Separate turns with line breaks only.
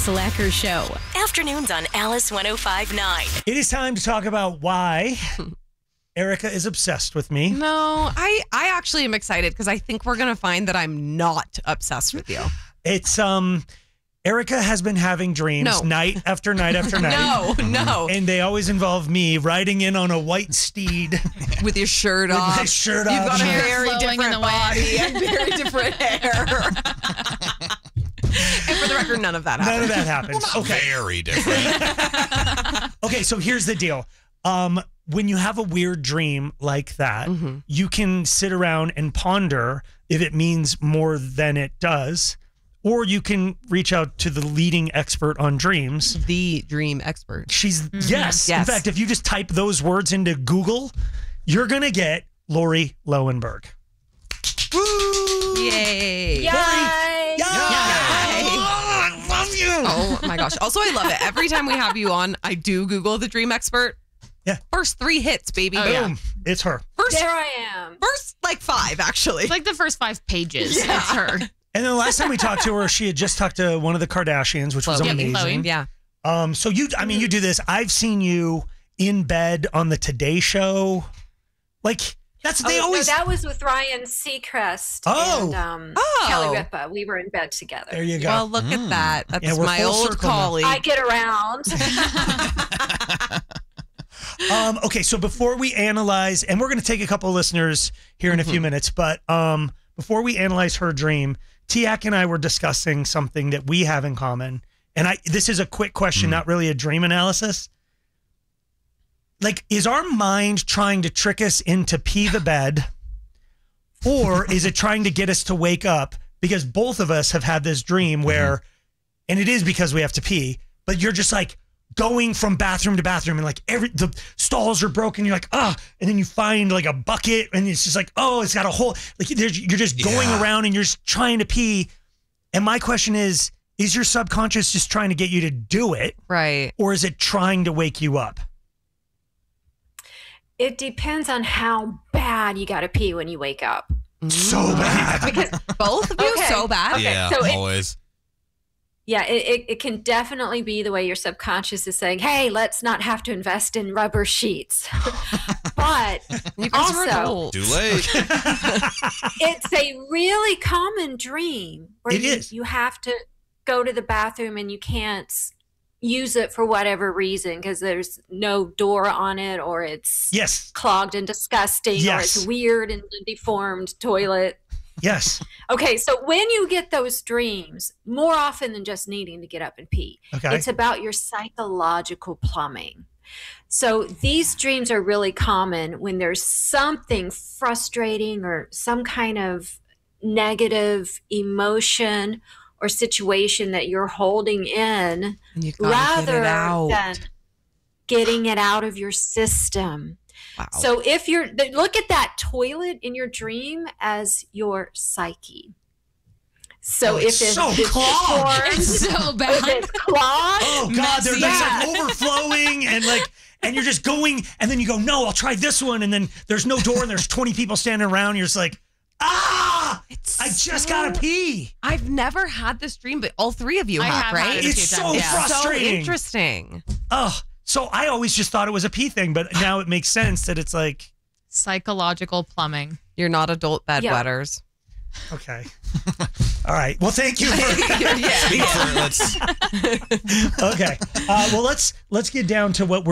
Slacker Show.
Afternoons on Alice 105.9.
It is time to talk about why Erica is obsessed with me.
No, I actually am excited because I think we're going to find that I'm not obsessed with you.
It's, Erica has been having dreams night after night after night.
No.
And they always involve me riding in on a white steed.
With your shirt off.
With my shirt
You've
off.
got a
Hair
very
flowing in
different
the
body and very different hair. And for the record, none of that happened.
None of that happens. Okay.
Very different.
Okay, so here's the deal. When you have a weird dream like that, you can sit around and ponder if it means more than it does, or you can reach out to the leading expert on dreams.
The dream expert.
She's, yes. In fact, if you just type those words into Google, you're going to get Lori Lowenberg. Woo!
Yay.
Yay! Yay! I love you.
Oh my gosh. Also, I love it. Every time we have you on, I do Google the dream expert.
Yeah.
First 3 hits, baby.
Boom. It's her.
There I am.
First, 5, actually.
It's like the first 5 pages.
Yeah.
It's her.
And then the last time we talked to her, she had just talked to one of the Kardashians, which was amazing.
Chloe.
Yeah.
So you do this. I've seen you in bed on the Today Show.
That was with Ryan Seacrest and Kelly Ripa. We were in bed together.
There you go.
Well, look at that. That's
we're
my
full
old
circle now.
colleague.
I get around.
Okay, so before we analyze, and we're going to take a couple of listeners here in a few minutes, but before we analyze her dream, Tiak and I were discussing something that we have in common. And this is a quick question, not really a dream analysis. Is our mind trying to trick us into pee the bed, or is it trying to get us to wake up? Because both of us have had this dream where, and it is because we have to pee, but you're just going from bathroom to bathroom and the stalls are broken. You're and then you find a bucket and it's just it's got a hole. You're just going around and you're just trying to pee. And my question is your subconscious just trying to get you to do it?
Right.
Or is it trying to wake you up?
It depends on how bad you got to pee when you wake up.
So bad.
Because
both of you so bad?
Okay,
Yeah,
so
always.
it can definitely be the way your subconscious is saying, hey, let's not have to invest in rubber sheets. But
You guys were
also,
adults.
Too late.
it's a really common dream where
It is.
you have to go to the bathroom and you can't use it for whatever reason because there's no door on it, or it's clogged and disgusting, or it's weird and deformed toilet.
Yes.
Okay, so when you get those dreams, more often than just needing to get up and pee, it's about your psychological plumbing. So these dreams are really common when there's something frustrating or some kind of negative emotion or situation that you're holding in, rather than getting it out of your system.
Wow.
So if look at that toilet in your dream as your psyche. So if it's
clogged.
It's so bad.
If it's clogged.
Oh God, they're just overflowing and you're just going, and then you go, no, I'll try this one, and then there's no door and there's 20 people standing around. You're just I just gotta pee.
I've never had this dream, but all 3 of you have, right?
It's so frustrating.
So interesting.
So I always just thought it was a pee thing, but now it makes sense that it's
psychological plumbing.
You're not adult bedwetters.
Okay. All right. Well, thank you. Okay. Well, let's get down to what we're